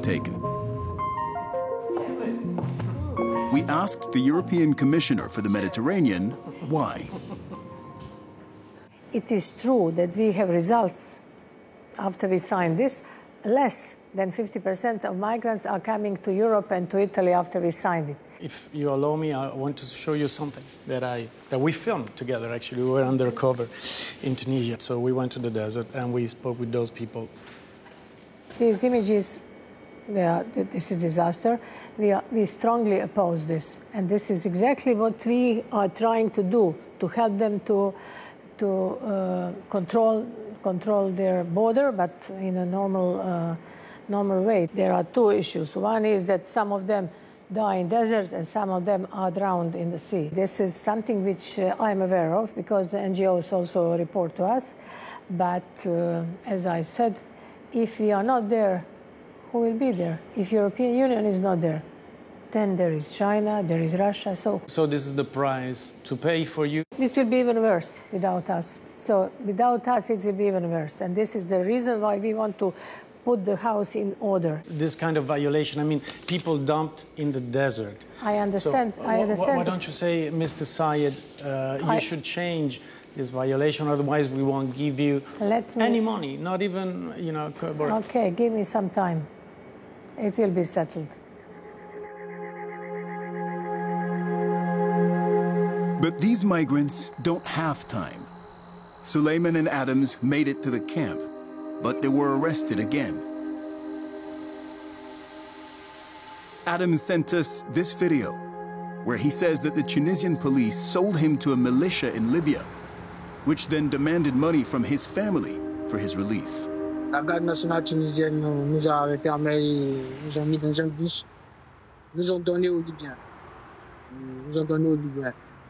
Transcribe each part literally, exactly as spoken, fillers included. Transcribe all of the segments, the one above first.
taken. We asked the European Commissioner for the Mediterranean why. It is true that we have results after we signed this. Less than fifty percent of migrants are coming to Europe and to Italy after we signed it. If you allow me, I want to show you something that, I, that we filmed together, actually. We were undercover in Tunisia. So we went to the desert and we spoke with those people. These images, they are, this is disaster. We, are, we strongly oppose this. And this is exactly what we are trying to do, to help them to, to uh, control, control their border, but in a normal, uh, normal way. There are two issues. One is that some of them die in deserts and some of them are drowned in the sea. This is something which uh, I'm aware of because the N G Os also report to us. But uh, as I said, if we are not there, who will be there? If European Union is not there, then there is China, there is Russia. So, so this is the price to pay for you? It will be even worse without us. So without us, it will be even worse. And this is the reason why we want to put the house in order. This kind of violation, I mean, people dumped in the desert. I understand, so, I understand. Why don't you say, Mister Sayed, uh, you I... should change this violation, otherwise we won't give you Let me... any money, not even, you know... Okay, give me some time. It will be settled. But these migrants don't have time. Suleiman and Adams made it to the camp, but they were arrested again. Adams sent us this video, where he says that the Tunisian police sold him to a militia in Libya, which then demanded money from his family for his release. La garde nationale tunisienne nous a arrêtés, nous ont mis dans un bus, nous ont donné aux Libyens. Nous ont donné aux Libyens.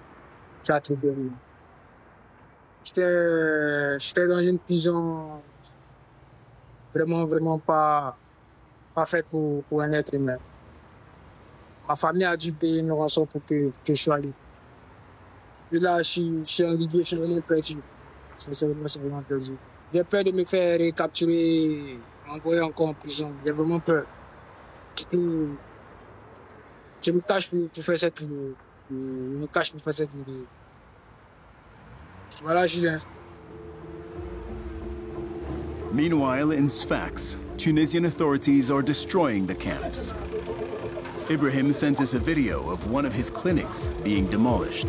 J'étais dans une prison vraiment, vraiment pas, pas faite pour, pour un être humain. Ma famille a dû payer une rançon pour que, que je sois libre. Et là, je suis, je suis en Libye, je suis vraiment perdu. Sincèrement, c'est vraiment perdu. J'ai peur de me faire capturer, m'envoyer encore en prison. J'ai vraiment peur. Du coup, je me cache pour, pour faire cette vidéo. Je me cache pour faire cette vidéo. Voilà, Julien. Meanwhile, in Sfax, Tunisian authorities are destroying the camps. Ibrahim sent us a video of one of his clinics being demolished.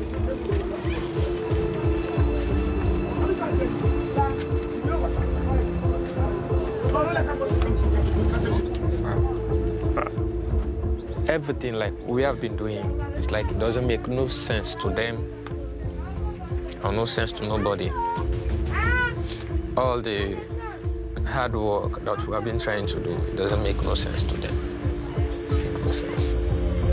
Everything like we have been doing, it's like it doesn't make no sense to them or no sense to nobody. All the hard work that we have been trying to do, it doesn't make no sense to them. No sense.